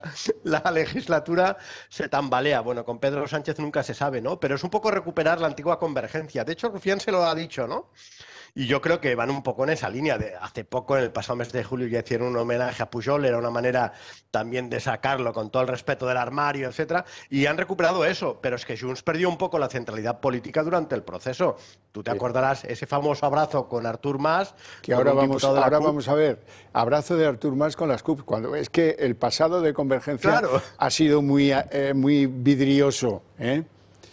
la legislatura se tambalea. Bueno, con Pedro Sánchez nunca se sabe, ¿no? Pero es un poco recuperar la antigua convergencia. De hecho, Rufián se lo ha dicho, ¿no? Y yo creo que van un poco en esa línea. Hace poco, en el pasado mes de julio, ya hicieron un homenaje a Pujol, era una manera también de sacarlo con todo el respeto del armario, etcétera, y han recuperado eso. Pero es que Junts perdió un poco la centralidad política durante el proceso. Tú te Sí. acordarás ese famoso abrazo con Artur Mas, Que con un diputado de la ahora CUP. vamos a ver, abrazo de Artur Mas con las CUP, cuando es que el pasado de Convergencia Claro. ha sido muy vidrioso, ¿eh?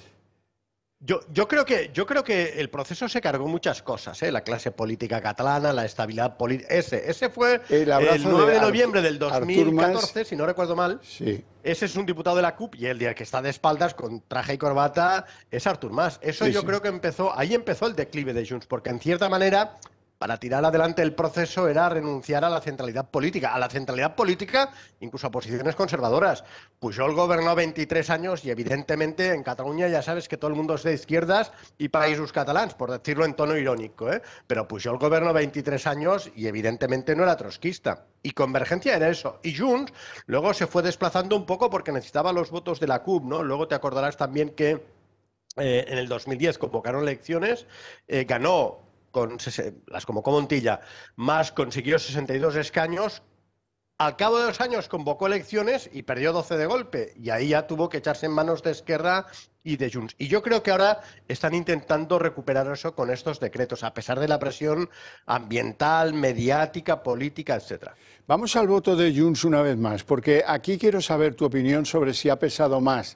Yo creo que el proceso se cargó muchas cosas, ¿eh? La clase política catalana, la estabilidad política. Ese fue El el abrazo 9 de de noviembre del Artur Mas, 2014, si no recuerdo mal. sí, Ese es un diputado de la CUP y el día que está de espaldas con traje y corbata es Artur Mas. Eso sí, yo sí. creo que ahí empezó el declive de Junts, porque en cierta manera, para tirar adelante el proceso era renunciar a la centralidad política, incluso a posiciones conservadoras. Pujol gobernó 23 años y evidentemente en Cataluña ya sabes que todo el mundo es de izquierdas y països catalans, por decirlo en tono irónico, ¿eh? Pero Pujol gobernó 23 años y evidentemente no era trotskista. Y Convergencia era eso. Y Junts luego se fue desplazando un poco porque necesitaba los votos de la CUP, ¿no? Luego te acordarás también que en el 2010 convocaron elecciones, ganó las convocó Montilla, más consiguió 62 escaños. Al cabo de 2 años convocó elecciones y perdió 12 de golpe. Y ahí ya tuvo que echarse en manos de Esquerra y de Junts. Y yo creo que ahora están intentando recuperar eso con estos decretos, a pesar de la presión ambiental, mediática, política, etcétera. Vamos al voto de Junts una vez más, porque aquí quiero saber tu opinión sobre si ha pesado más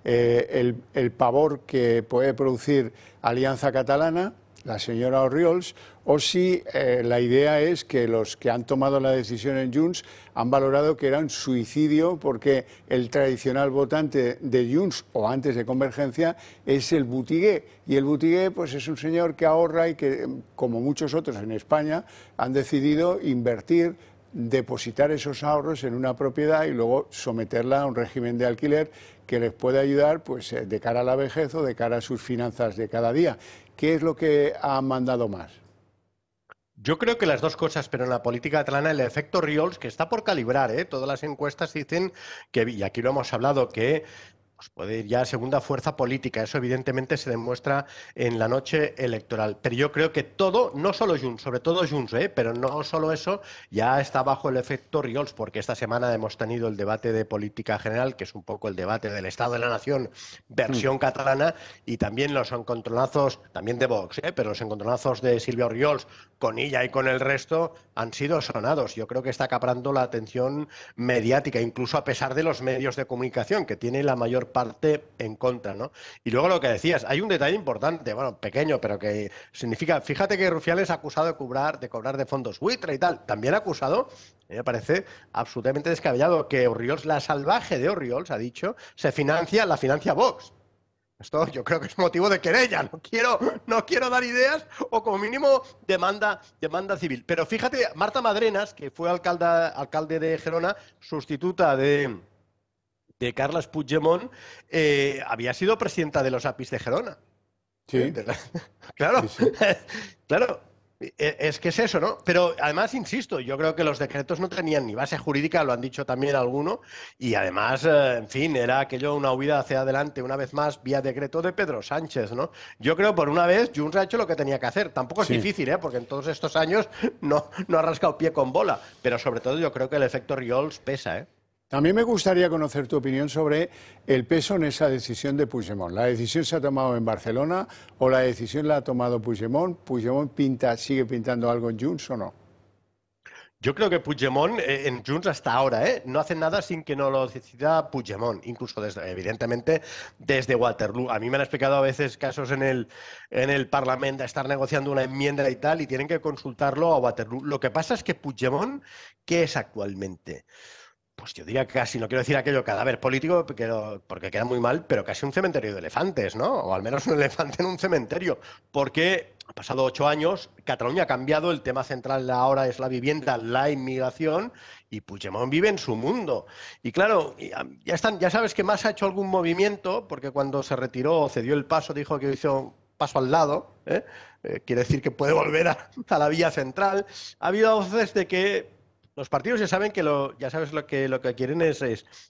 el pavor que puede producir Alianza Catalana, la señora Orriols, o si la idea es que los que han tomado la decisión en Junts han valorado que era un suicidio porque el tradicional votante de Junts o antes de Convergencia es el butigué, y el butigué pues es un señor que ahorra y que, como muchos otros en España, han decidido invertir, depositar esos ahorros en una propiedad y luego someterla a un régimen de alquiler que les puede ayudar pues de cara a la vejez o de cara a sus finanzas de cada día. ¿Qué es lo que ha mandado más? Yo creo que las dos cosas, pero en la política catalana el efecto Riols, que está por calibrar, ¿eh? Todas las encuestas dicen que, y aquí lo hemos hablado, que pues, puede ir ya a segunda fuerza política. Eso evidentemente se demuestra en la noche electoral. Pero yo creo que todo, no solo Junts, sobre todo Junts, pero no solo eso, ya está bajo el efecto Riols, porque esta semana hemos tenido el debate de política general, que es un poco el debate del Estado de la Nación, versión catalana, y también los encontronazos, también de Vox, pero los encontronazos de Silvia Orriols con ella y con el resto han sido sonados. Yo creo que está acaparando la atención mediática, incluso a pesar de los medios de comunicación, que tiene la mayor parte en contra, ¿no? Y luego lo que decías, hay un detalle importante, bueno, pequeño, pero que significa, fíjate que Rufián es acusado de cobrar de fondos buitre y tal, también acusado, me parece absolutamente descabellado, que Orriols, la salvaje de Orriols, ha dicho, la financia Vox. Esto yo creo que es motivo de querella. No quiero dar ideas o como mínimo demanda civil. Pero fíjate, Marta Madrenas, que fue alcalde de Gerona, sustituta de Carles Puigdemont, había sido presidenta de los APIs de Gerona. Sí, sí, Claro, sí. claro. Es que es eso, ¿no? Pero además, insisto, yo creo que los decretos no tenían ni base jurídica, lo han dicho también algunos, y además, en fin, era aquello una huida hacia adelante, una vez más, vía decreto de Pedro Sánchez, ¿no? Yo creo, por una vez, Junts ha hecho lo que tenía que hacer. Tampoco es Sí. difícil, ¿eh? Porque en todos estos años no ha rascado pie con bola, pero sobre todo yo creo que el efecto Riols pesa, ¿eh? También me gustaría conocer tu opinión sobre el peso en esa decisión de Puigdemont. ¿La decisión se ha tomado en Barcelona o la decisión la ha tomado Puigdemont? ¿Puigdemont sigue pintando algo en Junts o no? Yo creo que Puigdemont, en Junts hasta ahora, no hace nada sin que no lo decida Puigdemont, incluso evidentemente desde Waterloo. A mí me han explicado a veces casos en el Parlamento de estar negociando una enmienda y tal, y tienen que consultarlo a Waterloo. Lo que pasa es que Puigdemont, ¿qué es actualmente? Pues yo diría que casi, no quiero decir aquello cadáver político, porque queda muy mal, pero casi un cementerio de elefantes, ¿no? O al menos un elefante en un cementerio. Porque ha pasado 8 años, Cataluña ha cambiado, el tema central ahora es la vivienda, la inmigración, y Puigdemont vive en su mundo. Y claro, ya sabes que más ha hecho algún movimiento, porque cuando se retiró, cedió el paso, dijo que hizo un paso al lado, ¿eh? Quiere decir que puede volver a la vía central. Ha habido voces de que los partidos ya saben que ya sabes lo que quieren es